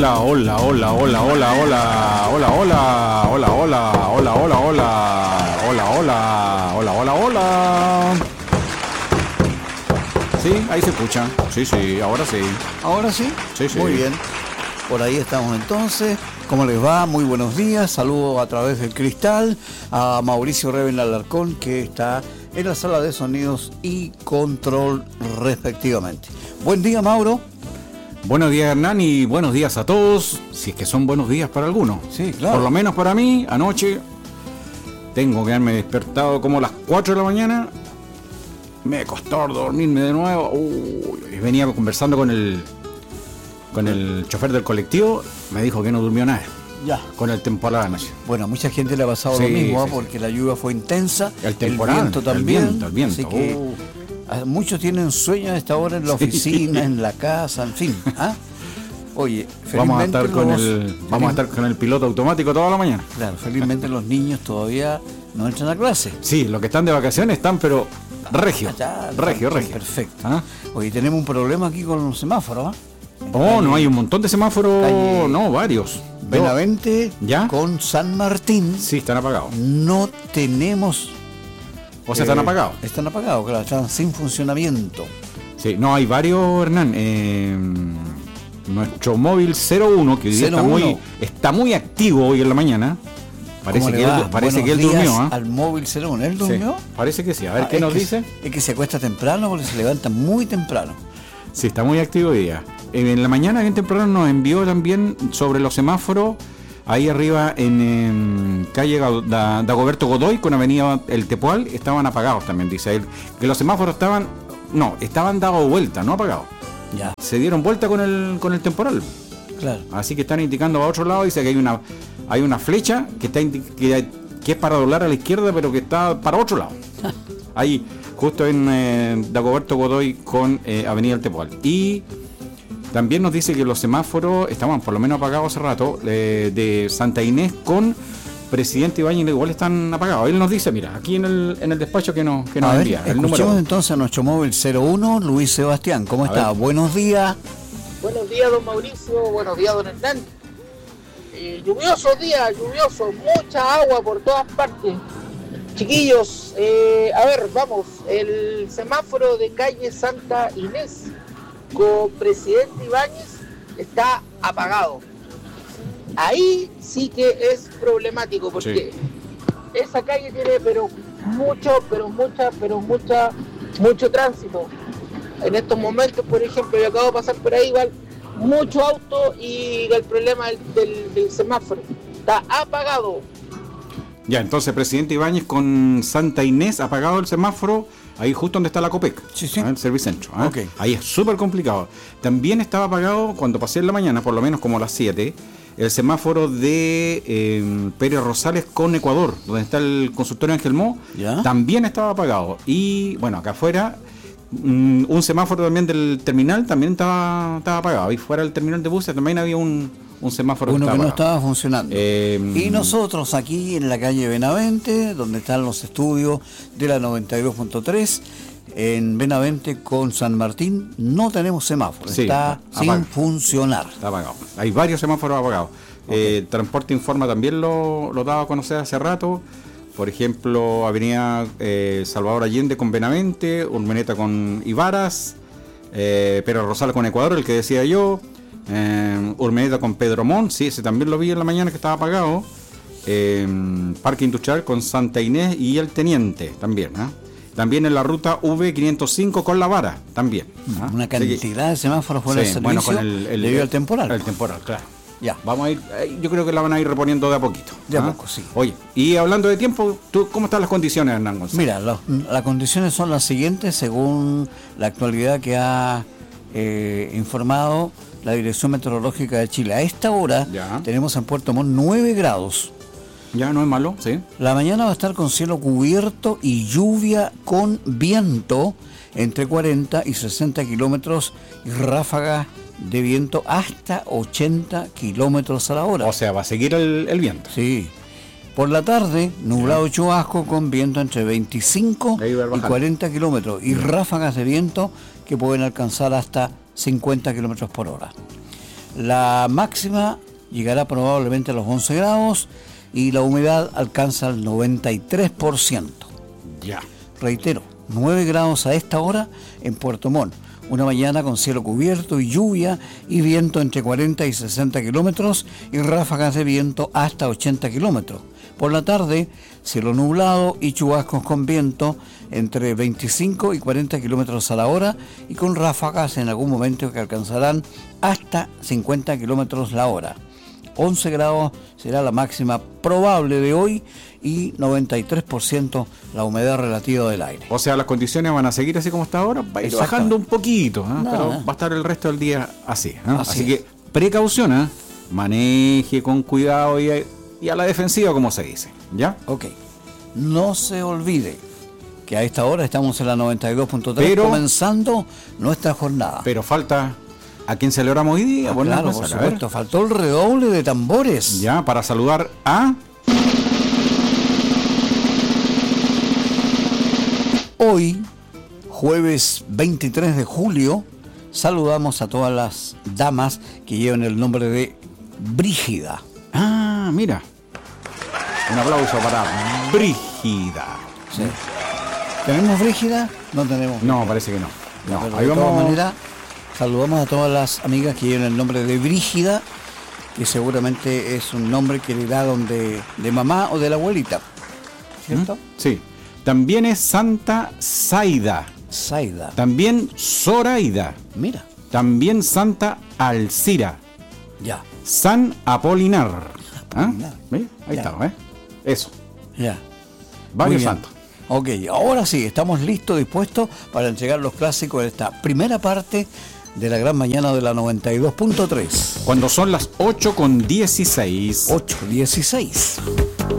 Hola, hola, hola, hola, hola, hola, hola, hola, hola, hola, hola, hola, hola, hola, hola, hola, hola, hola. Sí, ahí se escucha. Sí, sí, ahora sí. ¿Ahora sí? Sí, sí. Muy bien. Por ahí estamos entonces. ¿Cómo les va? Muy buenos días. Saludo a través del cristal a Mauricio Reven Alarcón, que está en la sala de sonidos y control respectivamente. Buen día, Mauro. Buenos días, Hernán, y buenos días a todos, si es que son buenos días para algunos. Sí, claro. Por lo menos para mí, anoche tengo que haberme despertado como a las 4 de la mañana. Me costó dormirme de nuevo. Y venía conversando con el chofer del colectivo. Me dijo que no durmió nada. Ya. Con el temporal anoche. Bueno, a mucha gente le ha pasado lo mismo, porque la lluvia fue intensa. El temporal, el viento también. El viento. Así que muchos tienen sueños a esta hora en la oficina, en la casa, en fin. ¿Ah? Oye, vamos a estar con el piloto automático toda la mañana. Claro, felizmente los niños todavía no entran a clase. Sí, los que están de vacaciones están, pero regio. Regio. Perfecto. ¿Ah? Oye, tenemos un problema aquí con los semáforos. No hay un montón de semáforos, varios. Benavente ¿Ya? Con San Martín. Sí, están apagados. No tenemos. O sea, están apagados. Están apagados, claro, están sin funcionamiento. Sí, no, hay varios, Hernán. Nuestro móvil 01, que hoy día está muy activo hoy en la mañana. Parece que él durmió. Al móvil 01, ¿él durmió? Sí, parece que sí. A ver qué nos dice. Es que se acuesta temprano porque se levanta muy temprano. Sí, está muy activo hoy día. En la mañana, bien temprano, nos envió también sobre los semáforos. Ahí arriba en calle Dagoberto Godoy con avenida El Tepual estaban apagados también, dice él. Que los semáforos estaban dados vuelta, no apagados. Ya. Se dieron vuelta con el temporal. Claro. Así que están indicando a otro lado, dice que hay una flecha que es para doblar a la izquierda, pero que está para otro lado. Ahí, justo en Dagoberto Godoy con avenida El Tepual. Y también nos dice que los semáforos estaban por lo menos apagados hace rato, de Santa Inés con Presidente Ibáñez igual están apagados. Él nos dice, mira, aquí en el despacho que nos envía. Escuchemos entonces a nuestro móvil 01, Luis Sebastián. ¿Cómo está? Buenos días. Buenos días, don Mauricio. Buenos días, don Hernán. Lluviosos días, mucha agua por todas partes. Chiquillos, vamos. El semáforo de calle Santa Inés con Presidente Ibáñez está apagado. Ahí sí que es problemático porque esa calle tiene mucho tránsito. En estos momentos, por ejemplo, yo acabo de pasar por ahí, igual mucho auto y el problema del semáforo está apagado. Ya, entonces Presidente Ibáñez con Santa Inés apagado el semáforo, ahí justo donde está la Copec, el Servicentro. Okay. Ahí es súper complicado. También estaba apagado cuando pasé en la mañana, por lo menos como a las 7, el semáforo de Pérez Rosales con Ecuador, donde está el consultorio Ángel Mo, también estaba apagado. Y bueno, acá afuera, un semáforo también del terminal también estaba apagado. Y fuera del terminal de buses también había un semáforo que no estaba funcionando. Y nosotros aquí en la calle Benavente, donde están los estudios de la 92.3, en Benavente con San Martín, no tenemos semáforo. Está sin funcionar. Está apagado. Hay varios semáforos apagados. Okay. Transporte Informa también lo daba a conocer hace rato. Por ejemplo, avenida Salvador Allende con Benavente, Urmeneta con Ibaras, Pedro Rosales con Ecuador, el que decía yo, Urmeneta con Pedro Montt, sí, ese también lo vi en la mañana que estaba apagado, Parque Industrial con Santa Inés y El Teniente también, también en la ruta V505 con La Vara también. Una cantidad de semáforos fuera de servicio debido al temporal. El temporal, claro. Ya. Vamos a ir, yo creo que la van a ir reponiendo de a poquito. De a poco, sí. Oye, y hablando de tiempo, ¿cómo están las condiciones, Hernán González? Mira, las condiciones son las siguientes según la actualidad que ha informado la Dirección Meteorológica de Chile. A esta hora tenemos en Puerto Montt 9 grados. Ya, no es malo, sí. La mañana va a estar con cielo cubierto y lluvia con viento entre 40 y 60 kilómetros y ráfagas de viento hasta 80 kilómetros a la hora. O sea, va a seguir el viento. Sí. Por la tarde, nublado chubasco con viento entre 25 y 40 kilómetros y ráfagas de viento que pueden alcanzar hasta 50 kilómetros por hora. La máxima llegará probablemente a los 11 grados y la humedad alcanza el 93%. Ya. Reitero, 9 grados a esta hora en Puerto Montt. Una mañana con cielo cubierto y lluvia y viento entre 40 y 60 kilómetros y ráfagas de viento hasta 80 kilómetros. Por la tarde, cielo nublado y chubascos con viento entre 25 y 40 kilómetros a la hora y con ráfagas en algún momento que alcanzarán hasta 50 kilómetros la hora. 11 grados será la máxima probable de hoy y 93% la humedad relativa del aire. O sea, las condiciones van a seguir así como hasta ahora, va a ir bajando un poquito, pero va a estar el resto del día así. Así que precaución, maneje con cuidado y a la defensiva, como se dice. ¿Ya? Ok. No se olvide que a esta hora estamos en la 92.3 comenzando nuestra jornada. Pero falta a quien celebramos hoy día. Claro, por supuesto. Faltó el redoble de tambores. Ya, para saludar a... Hoy, jueves 23 de julio, saludamos a todas las damas que llevan el nombre de Brígida. Ah, mira. Un aplauso para Brígida. Sí. ¿Tenemos Brígida? No tenemos. No, parece que no. Ahí de todas maneras, saludamos a todas las amigas que llevan el nombre de Brígida, que seguramente es un nombre que heredaron de mamá o de la abuelita. ¿Cierto? Sí. También es Santa Zaida. Zaida. También Zoraida. Mira. También Santa Alcira. Ya. San Apolinar. Apolinar. Ahí ya. Está, Eso. Ya. Varios santos. Ok, ahora sí, estamos listos, dispuestos para entregar los clásicos de esta primera parte de la gran mañana de la 92.3. Cuando son las 8:16. 8:16.